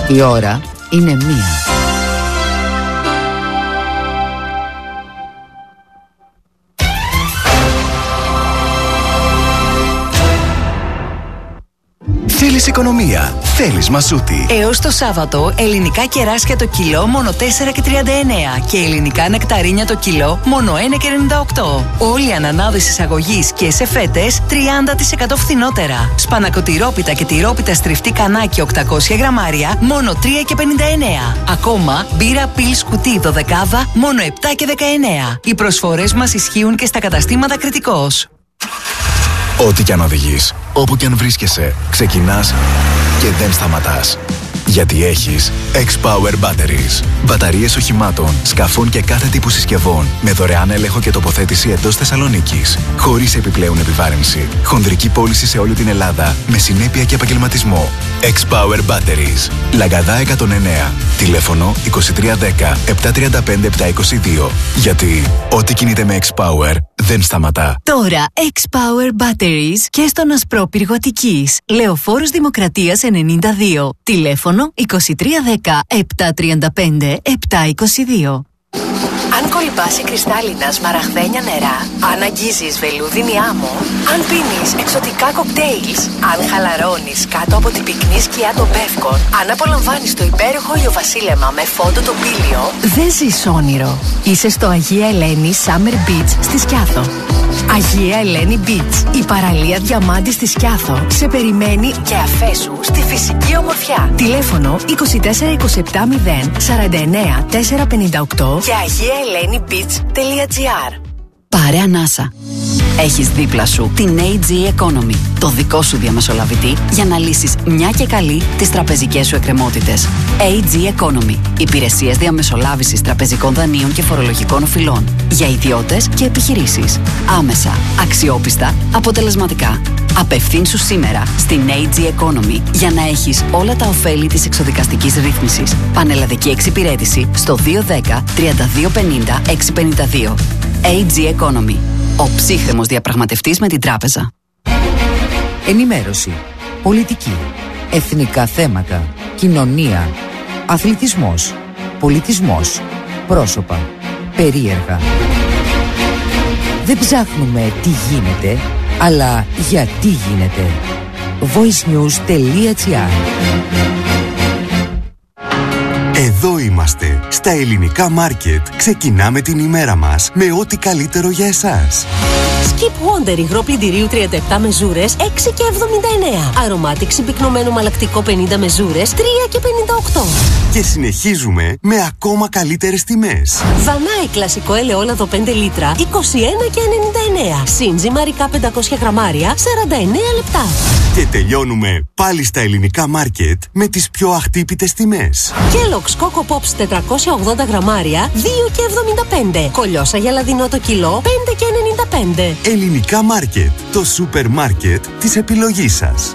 Η ώρα είναι 1. Θέλεις οικονομία, θέλεις Μασούτη. Έως το Σάββατο, ελληνικά κεράσια το κιλό μόνο 4,39 και ελληνικά νεκταρίνια το κιλό μόνο 1,98. Όλοι οι ανανάδες εισαγωγής και σε φέτες 30% φθηνότερα. Σπανακοτηρόπιτα και τυρόπιτα στριφτή κανάκι 800 γραμμάρια μόνο 3,59. Ακόμα μπύρα πιλς κουτί 12 μόνο 7,19. Οι προσφορές μας ισχύουν και στα καταστήματα Κρητικός. Ό,τι κι αν οδηγείς, όπου κι αν βρίσκεσαι, ξεκινάς και δεν σταματάς. Γιατί έχεις X-Power Batteries. Μπαταρίες οχημάτων, σκαφών και κάθε τύπου συσκευών με δωρεάν έλεγχο και τοποθέτηση εντός Θεσσαλονίκης. Χωρίς επιπλέον επιβάρυνση. Χονδρική πώληση σε όλη την Ελλάδα με συνέπεια και επαγγελματισμό. X-Power Batteries. Λαγκαδά 109. Τηλέφωνο 2310 735 722. Γιατί ό,τι κινείται με X-Power δεν σταματά. Τώρα X-Power Batteries και στον Ασπρόπυργο Αττικής. Λεωφόρος Δημοκρατίας 92. Τηλέφωνο 2310 735 722. Αν κολυμπάς κρυστάλλινα σμαραγδένια νερά, αν αγγίζεις βελούδινη άμμο, αν πίνεις εξωτικά κοκτέιλς, αν χαλαρώνεις κάτω από την πυκνή σκιά των Πεύκων, αν απολαμβάνεις το υπέροχο ηλιοβασίλεμα με φόντο τοπήλιο, δεν ζεις όνειρο. Είσαι στο Αγία Ελένη Summer Beach στη Σκιάθο. Αγία Ελένη Beach, η παραλία διαμάντη στη Σκιάθο, σε περιμένει και αφέσου στη φυσική ομορφιά. Τηλέφωνο 2427 049 458 και agiaelenibeach.gr. Πάρε ανάσα. Έχεις δίπλα σου την AG Economy, το δικό σου διαμεσολαβητή για να λύσεις μια και καλή τις τραπεζικές σου εκκρεμότητες. AG Economy. Υπηρεσίες διαμεσολάβησης τραπεζικών δανείων και φορολογικών οφειλών για ιδιώτες και επιχειρήσεις. Άμεσα, αξιόπιστα, αποτελεσματικά. Απευθύνσου σήμερα στην AG Economy για να έχεις όλα τα ωφέλη της εξοδικαστικής ρύθμισης. Πανελλαδική εξυπηρέτηση στο 210 3250 652. AG Economy. Ο ψύχρεμος διαπραγματευτής με την τράπεζα. Ενημέρωση, πολιτική, εθνικά θέματα, κοινωνία, αθλητισμός, πολιτισμός, πρόσωπα, περίεργα. Δεν ψάχνουμε τι γίνεται, αλλά γιατί γίνεται. voicenews.gr. Εδώ είμαστε, στα ελληνικά μάρκετ. Ξεκινάμε την ημέρα μας με ό,τι καλύτερο για εσάς. Skip Wonder υγρό πλυντηρίου 37 μεζούρες 6,79. Αρωμάτικ συμπυκνωμένο μαλακτικό 50 μεζούρες 3,58. Και συνεχίζουμε με ακόμα καλύτερες τιμές. Δανάη κλασικό ελαιόλαδο 5 λίτρα 21,99. Σίντζι μαρικά 500 γραμμάρια 49 λεπτά. Και τελειώνουμε πάλι στα ελληνικά μάρκετ με τις πιο αχτύπητες τιμές. Kellogg's Coco Pops 480 γραμμάρια 2,75. Κολιόσα για λαδινό το κιλό 5,95. Ελληνικά μάρκετ, το σούπερ μάρκετ της επιλογής σας.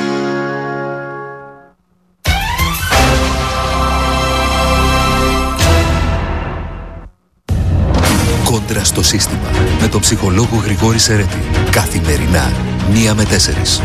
Κόντρα στο σύστημα με τον ψυχολόγο Γρηγόρη Σερέτη. Καθημερινά 1 με 4.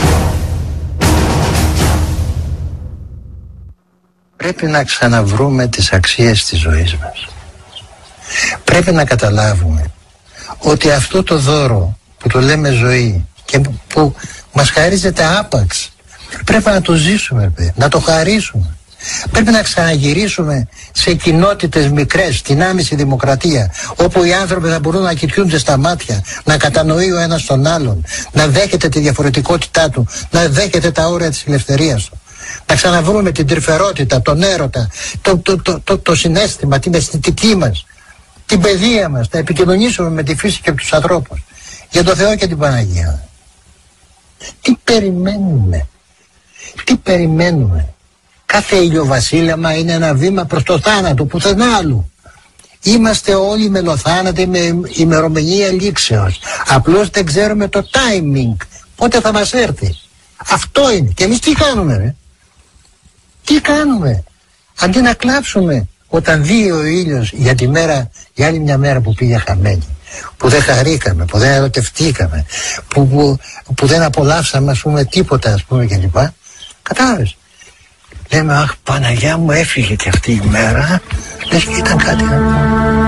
Πρέπει να ξαναβρούμε τις αξίες της ζωής μας. Πρέπει να καταλάβουμε ότι αυτό το δώρο που το λέμε ζωή και που μας χαρίζεται άπαξ, πρέπει να το ζήσουμε, να το χαρίσουμε. Πρέπει να ξαναγυρίσουμε σε κοινότητες μικρές, στην άμεση δημοκρατία, όπου οι άνθρωποι θα μπορούν να κοιτούνται στα μάτια, να κατανοεί ο ένας τον άλλον, να δέχεται τη διαφορετικότητά του, να δέχεται τα όρια της ελευθερίας του. Να ξαναβρούμε την τρυφερότητα, τον έρωτα, το συναίσθημα, την αισθητική μας, την παιδεία μας, να επικοινωνήσουμε με τη φύση και τους ανθρώπους. Για το Θεό και την Παναγία. Τι περιμένουμε? Τι περιμένουμε? Κάθε ηλιοβασίλεμα είναι ένα βήμα προς το θάνατο, πουθενά άλλου. Είμαστε όλοι μελοθάνατοι με ημερομηνία λήξεως. Απλώς δεν ξέρουμε το timing, πότε θα μας έρθει. Αυτό είναι. Και εμείς τι κάνουμε, ρε? Τι κάνουμε? Αντί να κλάψουμε όταν δει ο ήλιος για τη μέρα, για άλλη μια μέρα που πήγε χαμένη, που δεν χαρήκαμε, που δεν ερωτευτήκαμε, που δεν απολαύσαμε, ας πούμε, τίποτα, ας πούμε, κλπ. Κατάλαβες? λέμε αχ Παναγιά μου, έφυγε και αυτή η μέρα, λες και ήταν κάτι να πω.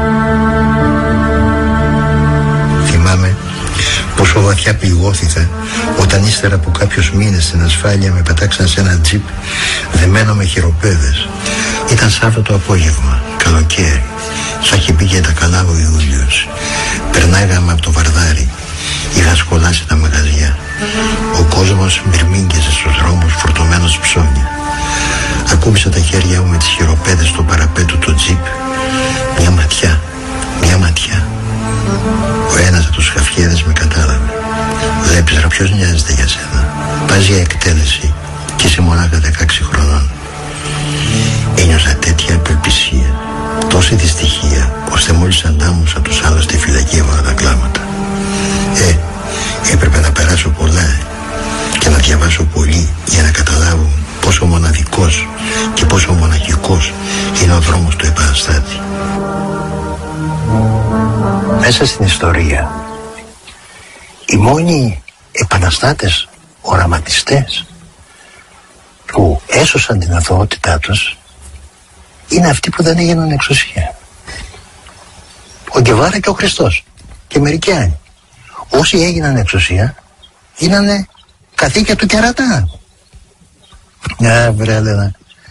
Θυμάμαι πόσο βαθιά πληγώθηκα όταν ύστερα από κάποιους μήνες στην ασφάλεια με πετάξαν σε ένα τζιπ δεμένο με χειροπέδες. Ήταν Σάββατο απόγευμα, καλοκαίρι. Θα είχε πει και τα καλά ο Ιούλιος. Περνάγαμε από το Βαρδάρι. Είχα σκολάσει τα μαγαζιά. Ο κόσμος μυρμήγκεζε στους δρόμους φορτωμένος ψώνια. Ακούμπησα τα χέρια μου με τις χειροπέδες στο παραπέτου του τζιπ. Μια ματιά. Ο ένας από τους χαφιέδες με κατάλαβε. Βλέπεις ρε, ποιος νοιάζεται για σένα? Πας για εκτέλεση και είσαι μονάχα 16 χρονών. Ένιωσα τέτοια απελπισία, τόση δυστυχία, ώστε μόλις αντάμωσα τους άλλους στη φυλακή έβαλα τα κλάματα. Έπρεπε να περάσω πολλά και να διαβάσω πολύ για να καταλάβω πόσο μοναδικός και πόσο μοναχικός είναι ο δρόμος του επαναστάτη. Μέσα στην ιστορία οι μόνοι επαναστάτες, οραματιστές που έσωσαν την αθωότητά τους είναι αυτοί που δεν έγιναν εξουσία. Ο Γκεβάρα και ο Χριστός και μερικοί άλλοι. Όσοι έγιναν εξουσία γίνανε καθήκια του κερατά. Βρέλενα.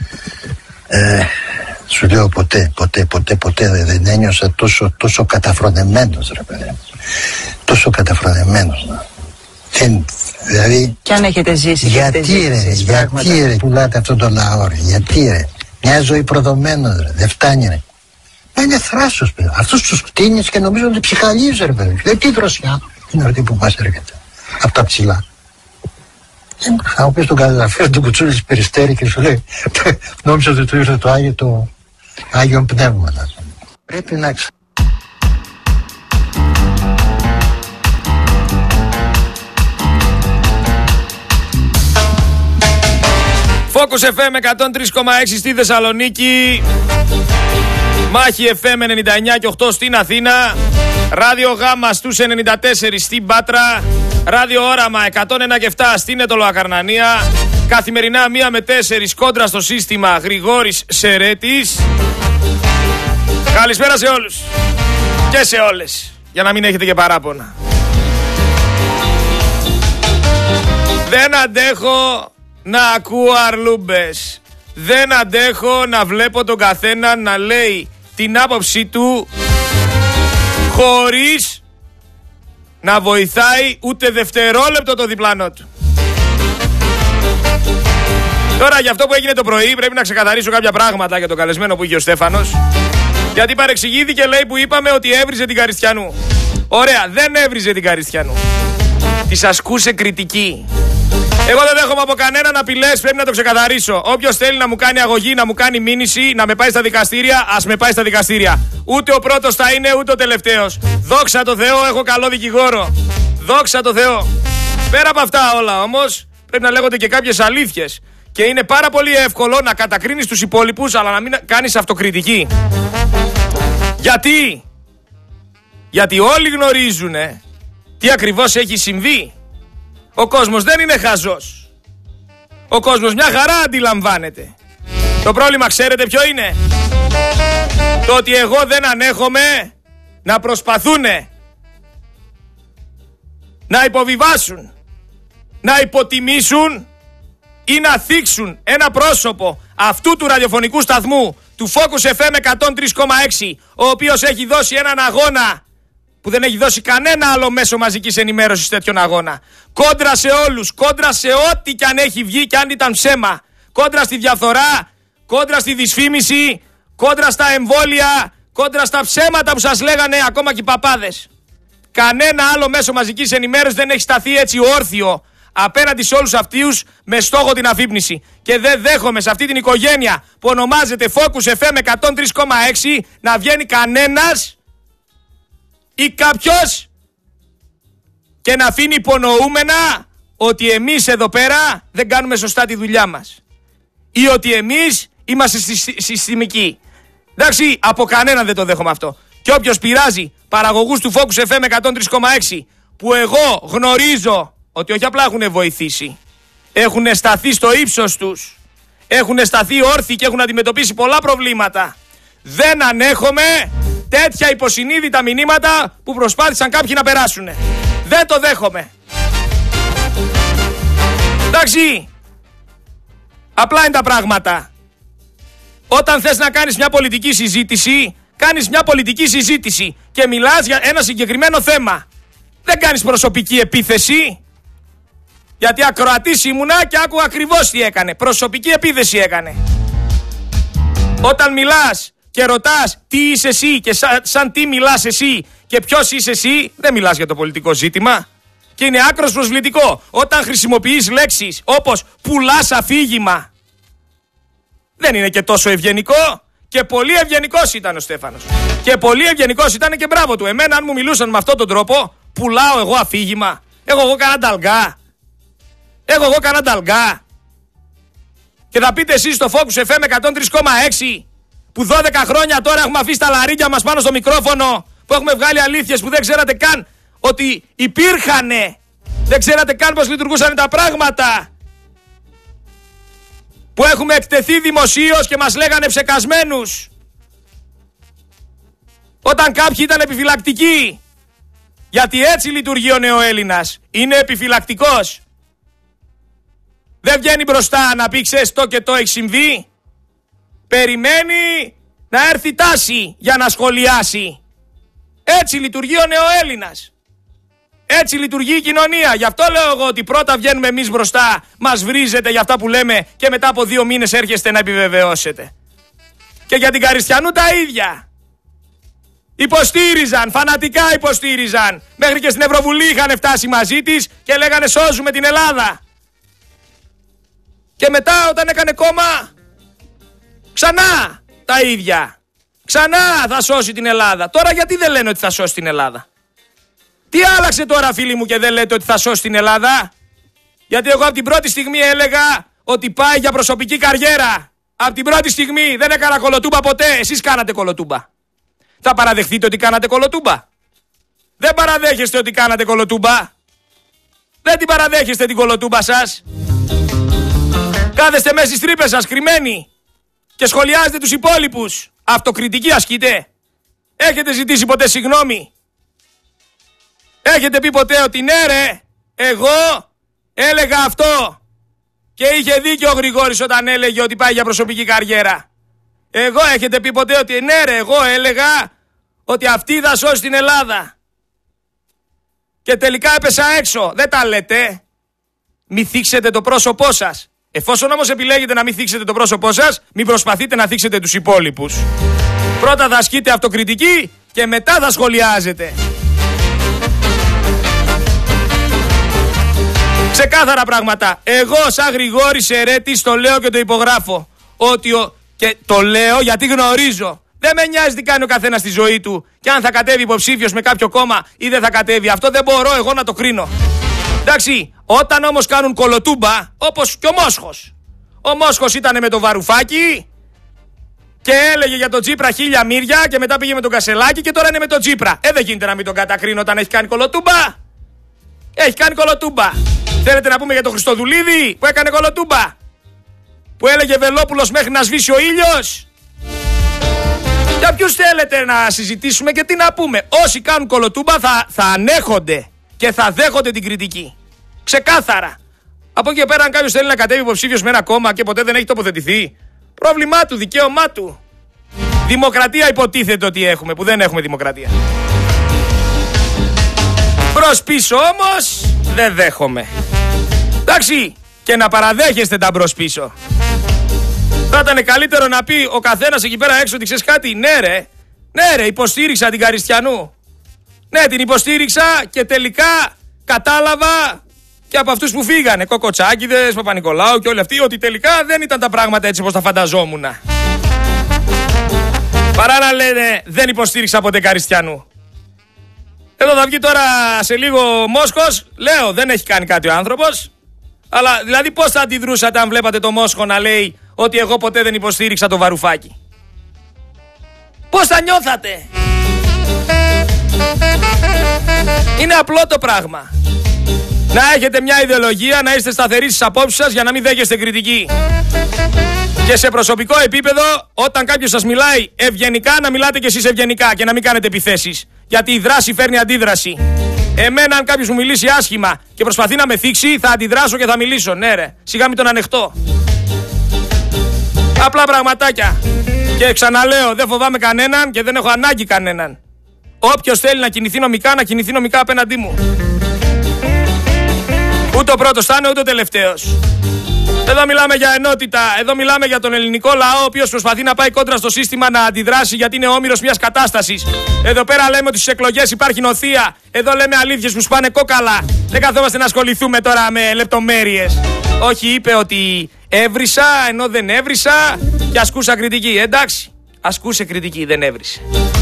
Σου λέω ποτέ δεν ένιωσα τόσο καταφρονεμένος ρε παιδί. Τόσο καταφρονεμένος. Δηλαδή, κι αν έχετε ζήσει, γιατί ρε πουλάτε αυτόν τον λαό ρε, γιατί ρε, μια ζωή προδομένος ρε, δεν φτάνει ρε. Είναι θράσος παιδί, αυτούς τους κτίνεις και νομίζω ότι ψυχαλίζει ρε παιδί, δεν τι δροσιά είναι αυτή που μας έρχεται, από τα ψηλά. Θα μου πεις τον καταγραφείο του Κουτσούλης Περιστέρη και σου λέει, νόμιζα ότι του ήρθε το Άγιο Πνεύμα. Πρέπει να Focus FM 103,6 στη Θεσσαλονίκη, Μάχη FM 99 και 8 στην Αθήνα, Ράδιο Γάμα στους 94 στην Πάτρα, Ράδιο Όραμα 101 και 7 στην Ετωλοακαρνανία. Καθημερινά 1 με 4 κόντρα στο σύστημα Γρηγόρης Σερέτης. Καλησπέρα σε όλους και σε όλες, για να μην έχετε και παράπονα. Δεν αντέχω να ακούω αρλούμπες. Δεν αντέχω να βλέπω τον καθένα να λέει την άποψή του χωρίς να βοηθάει ούτε δευτερόλεπτο το διπλανό του. Τώρα για αυτό που έγινε το πρωί πρέπει να ξεκαθαρίσω κάποια πράγματα για τον καλεσμένο που είχε ο Στέφανος, γιατί παρεξηγήθηκε, λέει, που είπαμε ότι έβριζε την Καριστιανού. Ωραία, δεν έβριζε την Καριστιανού. Της ασκούσε κριτική. Εγώ δεν δέχομαι από κανέναν απειλές, πρέπει να το ξεκαθαρίσω. Όποιος θέλει να μου κάνει αγωγή, να μου κάνει μήνυση, να με πάει στα δικαστήρια, ας με πάει στα δικαστήρια. Ούτε ο πρώτος θα είναι, ούτε ο τελευταίος. Δόξα τω Θεώ, έχω καλό δικηγόρο. Δόξα τω Θεώ. Πέρα από αυτά όλα όμως, πρέπει να λέγονται και κάποιες αλήθειες. Και είναι πάρα πολύ εύκολο να κατακρίνεις τους υπόλοιπους, αλλά να μην κάνεις αυτοκριτική. Γιατί όλοι γνωρίζουν τι ακριβώς έχει συμβεί. Ο κόσμος δεν είναι χαζός. Ο κόσμος μια χαρά αντιλαμβάνεται. Το πρόβλημα ξέρετε ποιο είναι? Το ότι εγώ δεν ανέχομαι να προσπαθούνε να υποβιβάσουν, να υποτιμήσουν ή να θίξουν ένα πρόσωπο αυτού του ραδιοφωνικού σταθμού, του Focus FM 103,6, ο οποίος έχει δώσει έναν αγώνα που δεν έχει δώσει κανένα άλλο μέσο μαζικής ενημέρωσης τέτοιον αγώνα. Κόντρα σε όλους, κόντρα σε ό,τι κι αν έχει βγει κι αν ήταν ψέμα. Κόντρα στη διαφθορά, κόντρα στη δυσφήμιση, κόντρα στα εμβόλια, κόντρα στα ψέματα που σας λέγανε ακόμα και οι παπάδες. Κανένα άλλο μέσο μαζικής ενημέρωσης δεν έχει σταθεί έτσι όρθιο απέναντι σε όλους αυτούς με στόχο την αφύπνιση. Και δεν δέχομαι σε αυτή την οικογένεια που ονομάζεται Focus FM 103,6 να βγαίνει κανένας ή κάποιος και να αφήνει υπονοούμενα ότι εμείς εδώ πέρα δεν κάνουμε σωστά τη δουλειά μας ή ότι εμείς είμαστε συστημικοί. Εντάξει, από κανέναν δεν το δέχομαι αυτό. Και όποιος πειράζει παραγωγούς του Focus FM 103,6 που εγώ γνωρίζω ότι όχι απλά έχουν βοηθήσει, έχουν σταθεί στο ύψος τους, έχουν σταθεί όρθιοι και έχουν αντιμετωπίσει πολλά προβλήματα. Δεν ανέχομαι τέτοια υποσυνείδητα μηνύματα που προσπάθησαν κάποιοι να περάσουν. Δεν το δέχομαι. Εντάξει, απλά είναι τα πράγματα. Όταν θες να κάνεις μια πολιτική συζήτηση, κάνεις μια πολιτική συζήτηση και μιλάς για ένα συγκεκριμένο θέμα. Δεν κάνεις προσωπική επίθεση. Γιατί ακροατής ήμουνα και άκουγα ακριβώς τι έκανε. Προσωπική επίθεση έκανε. Όταν μιλάς και ρωτάς τι είσαι εσύ και σαν τι μιλάς εσύ και ποιος είσαι εσύ, δεν μιλάς για το πολιτικό ζήτημα. Και είναι άκρος προσβλητικό όταν χρησιμοποιείς λέξεις όπως πουλάς αφήγημα. Δεν είναι και τόσο ευγενικό. Και πολύ ευγενικός ήταν ο Στέφανος. Και πολύ ευγενικός ήταν και μπράβο του. Εμένα αν μου μιλούσαν με αυτόν τον τρόπο, πουλάω εγώ αφήγημα. Έχω εγώ κανένα ταλγά. Και θα πείτε εσείς στο Focus FM 103,6 που 12 χρόνια τώρα έχουμε αφήσει τα λαρίκια μας πάνω στο μικρόφωνο, που έχουμε βγάλει αλήθειες που δεν ξέρατε καν ότι υπήρχανε. Δεν ξέρατε καν πως λειτουργούσαν τα πράγματα. Που έχουμε εκτεθεί δημοσίως και μας λέγανε ψεκασμένους. Όταν κάποιοι ήταν επιφυλακτικοί. Γιατί έτσι λειτουργεί ο νεοέλληνας. Είναι επιφυλακτικός. Δεν βγαίνει μπροστά να πει ξέρεις το και το έχει συμβεί. Περιμένει να έρθει τάση για να σχολιάσει. Έτσι λειτουργεί ο νεοέλληνας. Έτσι λειτουργεί η κοινωνία. Γι' αυτό λέω εγώ ότι πρώτα βγαίνουμε εμείς μπροστά, μας βρίζετε για αυτά που λέμε και μετά από 2 μήνες έρχεστε να επιβεβαιώσετε. Και για την Καριστιανού τα ίδια. Υποστήριζαν, φανατικά υποστήριζαν. Μέχρι και στην Ευρωβουλή είχαν φτάσει μαζί της και λέγανε σώζουμε την Ελλάδα. Και μετά όταν έκανε κόμμα, ξανά τα ίδια. Ξανά θα σώσει την Ελλάδα. Τώρα γιατί δεν λένε ότι θα σώσει την Ελλάδα? Τι άλλαξε τώρα φίλοι μου και δεν λέτε ότι θα σώσει την Ελλάδα? Γιατί εγώ από την πρώτη στιγμή έλεγα ότι πάει για προσωπική καριέρα. Από την πρώτη στιγμή δεν έκανα κολοτούμπα ποτέ. Εσείς κάνατε κολοτούμπα. Θα παραδεχτείτε ότι κάνατε κολοτούμπα? Δεν παραδέχεστε ότι κάνατε κολοτούμπα. Δεν την παραδέχεστε την κολοτούμπα σας. Κάθεστε μέσα στις τρύπες σας κρυμμένοι και σχολιάζετε τους υπόλοιπους. Αυτοκριτική ασκείτε? Έχετε ζητήσει ποτέ συγγνώμη? Έχετε πει ποτέ ότι ναι ρε, εγώ έλεγα αυτό και είχε δίκιο ο Γρηγόρης όταν έλεγε ότι πάει για προσωπική καριέρα? Εγώ έχετε πει ποτέ ότι ναι ρε, εγώ έλεγα ότι αυτή θα σώσει την Ελλάδα και τελικά έπεσα έξω? Δεν τα λέτε. Μη θίξετε το πρόσωπό σας. Εφόσον όμως επιλέγετε να μην θίξετε το πρόσωπό σας, μην προσπαθείτε να θίξετε τους υπόλοιπους. Πρώτα θα ασκείτε αυτοκριτική και μετά θα σχολιάζετε. Ξεκάθαρα πράγματα. Εγώ σαν Γρηγόρης Ερέτης το λέω και το υπογράφω. Και το λέω γιατί γνωρίζω. Δεν με νοιάζει τι κάνει ο καθένας στη ζωή του και αν θα κατέβει υποψήφιος με κάποιο κόμμα ή δεν θα κατέβει. Αυτό δεν μπορώ εγώ να το κρίνω. Εντάξει, όταν όμως κάνουν κολοτούμπα, όπως και ο Μόσχος. Ο Μόσχος ήταν με το Βαρουφάκι και έλεγε για τον Τσίπρα 1000 μύρια και μετά πήγε με τον Κασελάκη και τώρα είναι με τον Τσίπρα. Δεν γίνεται να μην τον κατακρίνω όταν έχει κάνει κολοτούμπα. Έχει κάνει κολοτούμπα. Θέλετε να πούμε για τον Χριστοδουλίδη που έκανε κολοτούμπα? Που έλεγε Βελόπουλος μέχρι να σβήσει ο ήλιος. Για ποιους θέλετε να συζητήσουμε και τι να πούμε? Όσοι κάνουν κολοτούμπα θα ανέχονται και θα δέχονται την κριτική. Ξεκάθαρα. Από εκεί και πέρα, αν κάποιος θέλει να κατέβει υποψήφιος με ένα κόμμα και ποτέ δεν έχει τοποθετηθεί, πρόβλημά του, δικαίωμά του. Δημοκρατία υποτίθεται ότι έχουμε, που δεν έχουμε δημοκρατία. Μπρος πίσω όμως δεν δέχομαι. Εντάξει, και να παραδέχεστε τα μπρος πίσω. Θα ήταν καλύτερο να πει ο καθένας εκεί πέρα έξω ότι ξέρεις κάτι? Ναι ρε, υποστήριξα την Καριστιανού. Ναι, την υποστήριξα και τελικά κατάλαβα και από αυτούς που φύγανε, Κοκοτσάκηδες, Παπα-Νικολάου και όλοι αυτοί, ότι τελικά δεν ήταν τα πράγματα έτσι όπως τα φανταζόμουν. Παρά να λένε δεν υποστήριξα ποτέ Καριστιανού. Εδώ θα βγει τώρα σε λίγο Μόσχος, λέω δεν έχει κάνει κάτι ο άνθρωπος, αλλά δηλαδή πώς θα αντιδρούσατε αν βλέπατε το Μόσχο να λέει ότι εγώ ποτέ δεν υποστήριξα το Βαρουφάκι? Πώς θα νιώθατε? Είναι απλό το πράγμα. Να έχετε μια ιδεολογία, να είστε σταθεροί στις απόψεις σας για να μην δέχεστε κριτική. Και σε προσωπικό επίπεδο, όταν κάποιος σας μιλάει ευγενικά, να μιλάτε κι εσείς ευγενικά και να μην κάνετε επιθέσεις. Γιατί η δράση φέρνει αντίδραση. Εμένα, αν κάποιος μου μιλήσει άσχημα και προσπαθεί να με θίξει, θα αντιδράσω και θα μιλήσω. Ναι, ρε, σιγά μην τον ανεχτώ. Απλά πραγματάκια. Και ξαναλέω, δεν φοβάμαι κανέναν και δεν έχω ανάγκη κανέναν. Όποιος θέλει να κινηθεί νομικά, να κινηθεί νομικά απέναντί μου. Ούτε ο πρώτος θα είναι, ούτε ο τελευταίος. Εδώ μιλάμε για ενότητα, εδώ μιλάμε για τον ελληνικό λαό, ο οποίος προσπαθεί να πάει κόντρα στο σύστημα, να αντιδράσει γιατί είναι όμηρος μιας κατάστασης. Εδώ πέρα λέμε ότι στις εκλογές υπάρχει νοθεία. Εδώ λέμε αλήθειες που σπάνε κόκαλα. Δεν καθόμαστε να ασχοληθούμε τώρα με λεπτομέρειες. Όχι, είπε ότι έβρισα ενώ δεν έβρισα και ασκούσα κριτική. Εντάξει, ασκούσε κριτική, δεν έβρισε.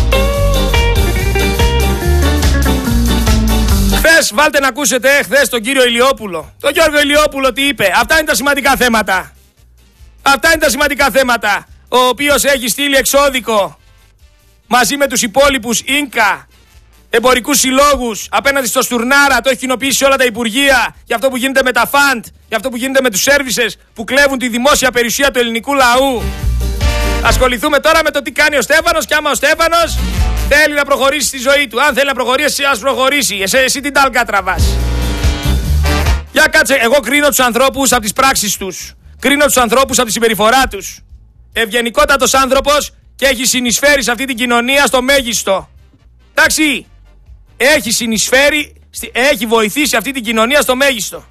Χθες, βάλτε να ακούσετε χθες τον κύριο Ηλιόπουλο. Τον Γιώργο Ηλιόπουλο τι είπε. Αυτά είναι τα σημαντικά θέματα. Αυτά είναι τα σημαντικά θέματα. Ο οποίος έχει στείλει εξώδικο μαζί με τους υπόλοιπους Ίνκα εμπορικούς συλλόγους απέναντι στο Στουρνάρα. Το έχει κοινοποιήσει σε όλα τα υπουργεία για αυτό που γίνεται με τα φαντ, για αυτό που γίνεται με τους σέρβισες που κλέβουν τη δημόσια περιουσία του ελληνικού λαού. Ασχοληθούμε τώρα με το τι κάνει ο Στέφανος και άμα ο Στέφανος θέλει να προχωρήσει στη ζωή του. Αν θέλει να προχωρήσει, ας προχωρήσει. Εσύ την τάλκα τραβάς. Για κάτσε, εγώ κρίνω τους ανθρώπους από τις πράξεις τους. Κρίνω τους ανθρώπους από τη συμπεριφορά τους. Ευγενικότατος άνθρωπος και έχει συνεισφέρει σε αυτή την κοινωνία στο μέγιστο. Εντάξει, έχει συνεισφέρει, έχει βοηθήσει αυτή την κοινωνία στο μέγιστο.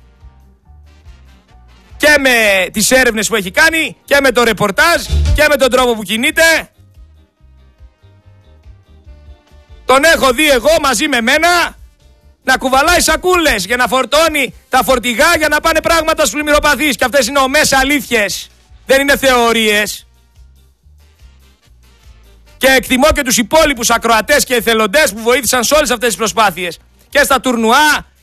Και με τις έρευνες που έχει κάνει και με το ρεπορτάζ και με τον τρόπο που κινείται. Τον έχω δει εγώ μαζί με μένα να κουβαλάει σακούλες για να φορτώνει τα φορτηγά για να πάνε πράγματα στους πλημμυροπαθείς. Και αυτές είναι ομές αλήθειες. Δεν είναι θεωρίες. Και εκτιμώ και τους υπόλοιπους ακροατές και εθελοντές που βοήθησαν σε όλες αυτές τις προσπάθειες. Και στα τουρνουά